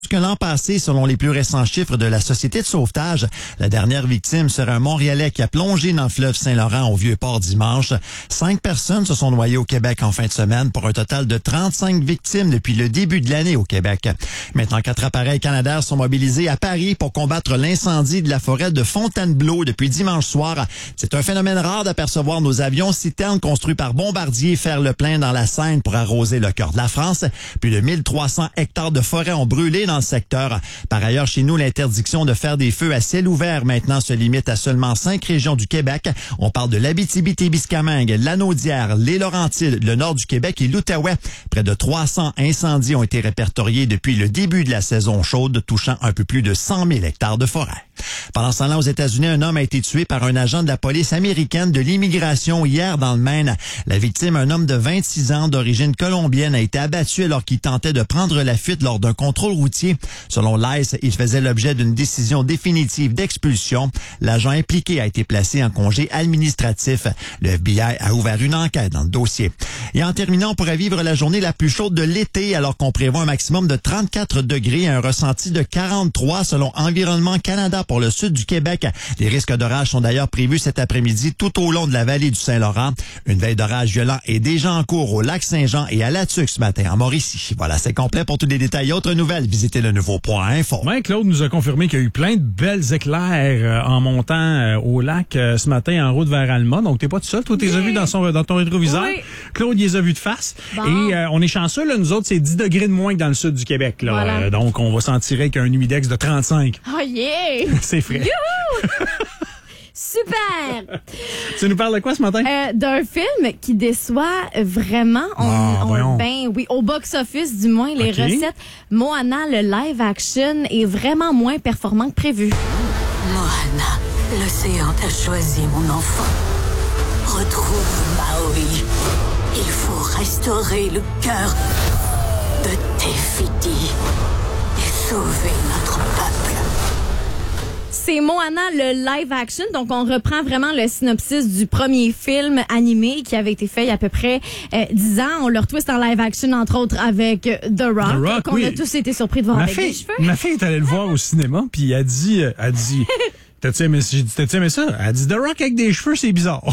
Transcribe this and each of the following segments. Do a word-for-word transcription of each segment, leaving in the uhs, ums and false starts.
que l'an passé, selon les plus récents chiffres de la Société de sauvetage. La dernière victime serait un Montréalais qui a plongé dans le fleuve Saint-Laurent au Vieux-Port dimanche. Cinq personnes se sont noyées au Québec en fin de semaine pour un total de trente-cinq victimes depuis le début de l'année au Québec. Maintenant, quatre appareils Canadair sont mobilisés à Paris pour combattre l'incendie de la forêt de Fontainebleau depuis dimanche soir. C'est un phénomène rare d'apercevoir nos avions citernes construits par Bombardier faire le plein dans la Seine pour arroser le cœur de la France. Plus de mille trois cents hectares de forêt ont brûlé dans le secteur. Par ailleurs, chez nous, l'interdiction de faire des feux à ciel ouvert maintenant se limite à seulement cinq régions du Québec. On parle de l'Abitibi-Témiscamingue, Lanaudière, les Laurentides, le nord du Québec et l'Outaouais. Près de trois cents incendies ont été répertoriés depuis le début de la saison chaude, touchant un peu plus de cent mille hectares de forêt. Pendant ce temps-là, aux États-Unis, un homme a été tué par un agent de la police américaine de l'immigration hier dans le Maine. La victime, un homme de vingt-six ans d'origine colombienne, a été abattu alors qu'il tentait de prendre la fuite lors d'un contrôle routier. Selon l'I C E, il faisait l'objet d'une décision définitive d'expulsion. L'agent impliqué a été placé en congé administratif. Le F B I a ouvert une enquête dans le dossier. Et en terminant, on pourrait vivre la journée la plus chaude de l'été alors qu'on prévoit un maximum de trente-quatre degrés et un ressenti de quarante-trois selon Environnement Canada pour le sud du Québec. Les risques d'orage sont d'ailleurs prévus cet après-midi tout au long de la vallée du Saint-Laurent. Une veille d'orage violent est déjà en cours au lac Saint-Jean et à La Tuque ce matin en Mauricie. Voilà, c'est complet. Pour tous les détails et autres nouvelles, visitez le nouveau point info. Ouais, Claude nous a confirmé qu'il y a eu plein de belles éclairs euh, en montant euh, au lac euh, ce matin en route vers Alma. Donc, t'es pas tout seul. Toi, t'es oui. vu dans, son, dans ton rétroviseur. Oui. Claude, il les a vus de face. Bon. Et euh, on est chanceux, là, nous autres, c'est dix degrés de moins que dans le sud du Québec. Là. Voilà. Euh, donc, on va s'en tirer avec un humidex de trente-cinq. Oh yeah! C'est frais. Super! Tu nous parles de quoi ce matin? Euh, d'un film qui déçoit vraiment. On, ah, on, ben oui, au box-office du moins, les okay. recettes. Moana, le live-action, est vraiment moins performant que prévu. Moana, l'océan t'a choisi, mon enfant. Retrouve Maui. Il faut restaurer le cœur de Tefiti et sauver notre peuple. C'est Moana, le live-action. Donc, on reprend vraiment le synopsis du premier film animé qui avait été fait il y a à peu près euh, dix ans. On le retwist en live-action, entre autres, avec The Rock, The Rock qu'on oui. a tous été surpris de voir ma avec fille, des cheveux. Ma fille est allée le voir au cinéma, puis elle dit... Elle dit T'as-tu aimé, j'ai dit, t'as-tu aimé ça? Elle dit The Rock avec des cheveux, c'est bizarre.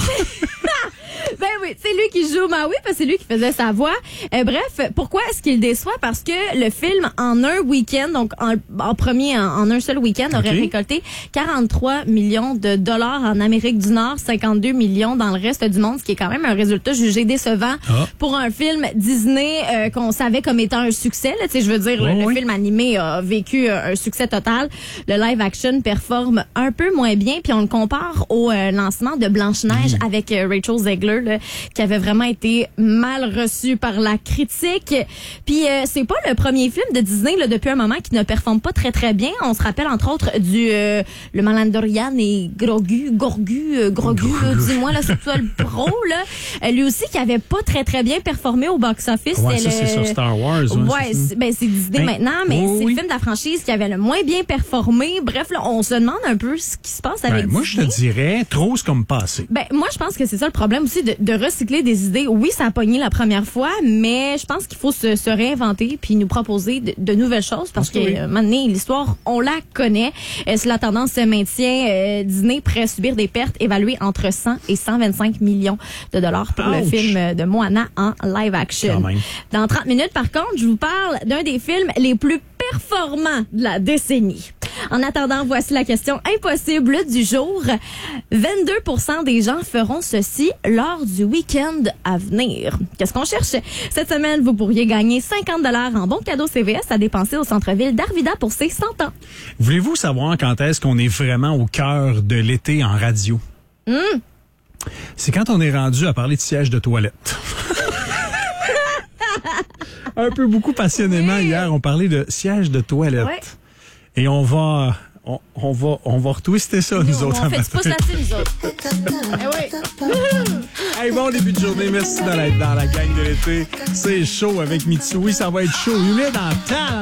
Ben oui, c'est lui qui joue Maui parce que c'est lui qui faisait sa voix. Euh, bref, pourquoi est-ce qu'il déçoit? Parce que le film, en un week-end, donc en, en premier, en, en un seul week-end, aurait okay. récolté quarante-trois millions de dollars en Amérique du Nord, cinquante-deux millions dans le reste du monde, ce qui est quand même un résultat jugé décevant ah. pour un film Disney euh, qu'on savait comme étant un succès. Là, tu sais, je veux dire, oh, le, oui. le film animé a vécu un succès total. Le live-action performe un peu moins bien, puis on le compare au euh, lancement de Blanche-Neige mmh. avec euh, Rachel Zegler, là, qui avait vraiment été mal reçu par la critique. Puis euh, c'est pas le premier film de Disney là, depuis un moment qui ne performe pas très très bien. On se rappelle entre autres du euh, le Mandalorian et Grogu, Gorgu, euh, Grogu, là, dis-moi là, c'est toi le pro là. Euh, lui aussi qui avait pas très très bien performé au box-office. Ouais, ça le... c'est sur Star Wars. Ouais, ouais c'est, ben c'est Disney ben, maintenant, mais oh, c'est oui. le film de la franchise qui avait le moins bien performé. Bref, là, on se demande un peu ce qui se passe avec ben, moi, Disney. Moi, je te dirais, trop c'est comme passé. Ben, moi, je pense que c'est ça le problème aussi, de, de recycler des idées. Oui, ça a pogné la première fois, mais je pense qu'il faut se, se réinventer puis nous proposer de, de nouvelles choses parce que, oui. euh, maintenant, l'histoire, on la connaît. Euh, si la tendance se maintient, euh, Disney pourrait subir des pertes évaluées entre cent et cent vingt-cinq millions de dollars pour Ouch. le film de Moana en live action. Dans trente minutes, par contre, je vous parle d'un des films les plus performants de la décennie. En attendant, voici la question impossible du jour. vingt-deux pour cent des gens feront ceci lors du week-end à venir. Qu'est-ce qu'on cherche? Cette semaine, vous pourriez gagner cinquante dollars en bons cadeaux C V S à dépenser au centre-ville d'Arvida pour ses cent ans. Voulez-vous savoir quand est-ce qu'on est vraiment au cœur de l'été en radio? Mm. C'est quand on est rendu à parler de siège de toilette. Un peu beaucoup passionnément oui. hier, on parlait de siège de toilette. Ouais. Et on va, on, on va, on va retwister ça, nous, nous autres. On fait du pouce là-dessus, nous autres. Eh oui. Hey, bon début de journée. Merci d'être dans la gang de l'été. C'est chaud avec Mitsui. Ça va être chaud, humide en temps.